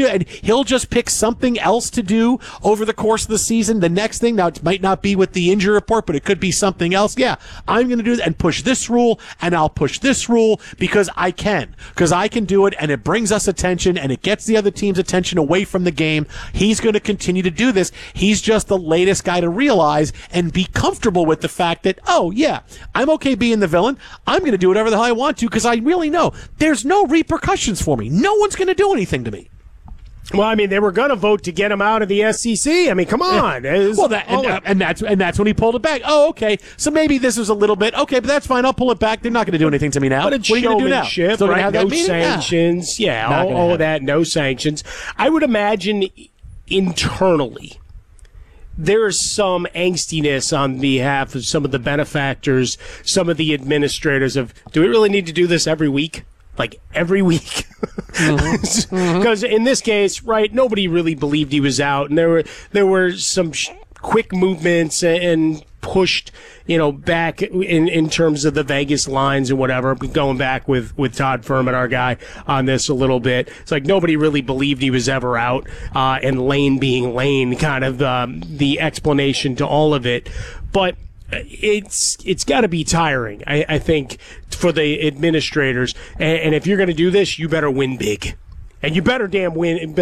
and he'll just pick something else to do over the course of the season. The next thing, now it might not be with the injury report, but it could be something else. Yeah, I'm going to do that and push this rule, and I'll push this rule because I can do it, and it brings us attention, and it gets the other team's attention away from the game. He's going to continue to do this. He's just the latest guy to realize and be comfortable with the fact that, oh, yeah, I'm okay being the villain. I'm going to do whatever the hell I want to because I really know there's no repercussions for me. No one's going to do anything to me. Well, I mean, they were going to vote to get him out of the SEC. I mean, come on. Well, that's when he pulled it back. Oh, okay. So maybe this was a little bit okay, but that's fine. I'll pull it back. They're not going to do anything to me now. But it's showmanship, so right? No sanctions. Yeah, all of that. No sanctions. I would imagine internally there's some angstiness on behalf of some of the benefactors, some of the administrators of, do we really need to do this every week? Like every week? Because in this case, right, nobody really believed he was out, and there were some quick movements and pushed, back in terms of the Vegas lines and whatever. Going back with Todd Furman, our guy, on this a little bit. It's like nobody really believed he was ever out, and Lane being Lane, kind of the explanation to all of it. But it's got to be tiring, I think, for the administrators. And if you're going to do this, you better win big, and you better damn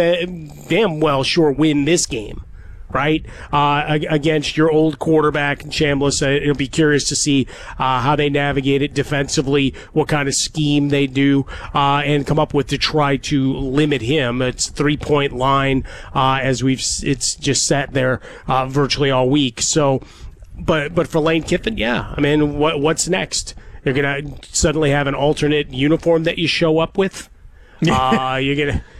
well sure win this game, right? Against your old quarterback in Chambliss. It'll be curious to see how they navigate it defensively, what kind of scheme they do, and come up with to try to limit him. It's 3-point line, it's just sat there virtually all week. So. But for Lane Kiffin, yeah. I mean, what's next? You're going to suddenly have an alternate uniform that you show up with? You're going to...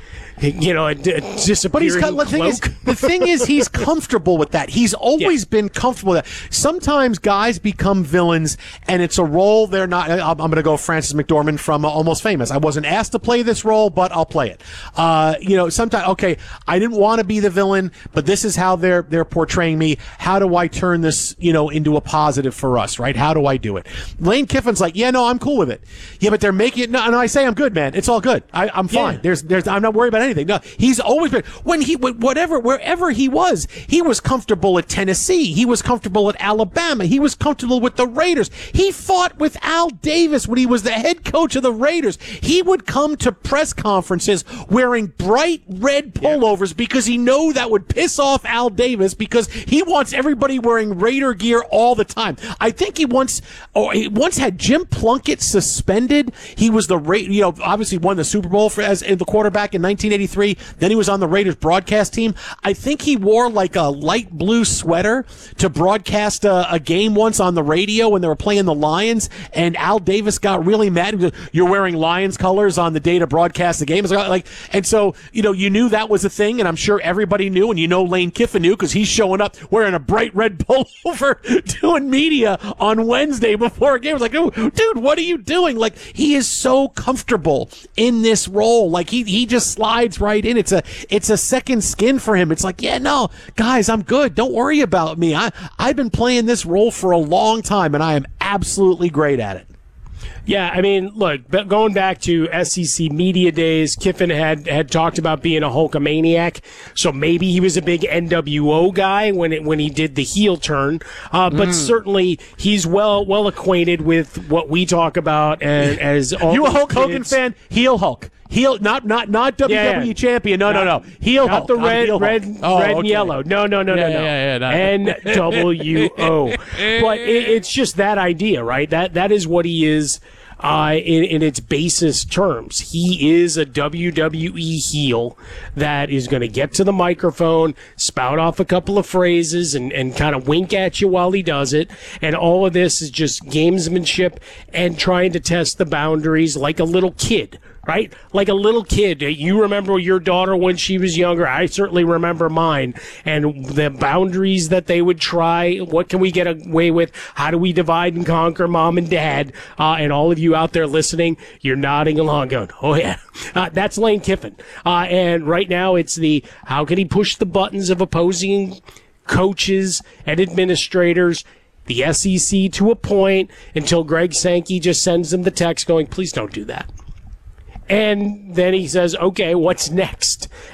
a disappearing cloak. The thing is, he's comfortable with that. He's always been comfortable with that. Sometimes guys become villains, and it's a role they're not. I'm going to go Frances McDormand from Almost Famous. I wasn't asked to play this role, but I'll play it. Sometimes, okay, I didn't want to be the villain, but this is how they're portraying me. How do I turn this, into a positive for us, right? How do I do it? Lane Kiffin's like, yeah, no, I'm cool with it. Yeah, but they're making it. No, I say I'm good, man. It's all good. I'm fine. Yeah. I'm not worried about anything. No, he's always been wherever he was comfortable at Tennessee. He was comfortable at Alabama. He was comfortable with the Raiders. He fought with Al Davis when he was the head coach of the Raiders. He would come to press conferences wearing bright red pullovers because he knew that would piss off Al Davis because he wants everybody wearing Raider gear all the time. I think he once had Jim Plunkett suspended. He was obviously won the Super Bowl as the quarterback in 1983. Then he was on the Raiders broadcast team. I think he wore like a light blue sweater to broadcast a game once on the radio when they were playing the Lions, and Al Davis got really mad. He goes, "You're wearing Lions colors on the day to broadcast the game." And so, you knew that was a thing, and I'm sure everybody knew, and Lane Kiffin knew because he's showing up wearing a bright red pullover doing media on Wednesday before a game. I was like, "Oh, dude, what are you doing?" Like, he is so comfortable in this role. Like, he just slides right in. It's a second skin for him. It's like, yeah, no, guys, I'm good. Don't worry about me. I've been playing this role for a long time, and I am absolutely great at it. Yeah, I mean, look, going back to SEC media days, Kiffin had talked about being a Hulkamaniac, so maybe he was a big NWO guy when he did the heel turn. But certainly he's well acquainted with what we talk about as all you a Hulk Hogan fan? Heel Hulk. Heel, not WWE champion. No. Heel Hulk. Not the red and yellow. No. NWO. But it's just that idea, right? That is what he is. In its basest terms, he is a WWE heel that is going to get to the microphone, spout off a couple of phrases, and kind of wink at you while he does it. And all of this is just gamesmanship and trying to test the boundaries like a little kid. Right? Like a little kid. You remember your daughter when she was younger. I certainly remember mine. And the boundaries that they would try. What can we get away with? How do we divide and conquer, mom and dad? And all of you out there listening, you're nodding along going, oh yeah. That's Lane Kiffin. And right now it's how can he push the buttons of opposing coaches and administrators, the SEC to a point, until Greg Sankey just sends them the text going, please don't do that. And then he says, okay, what's next?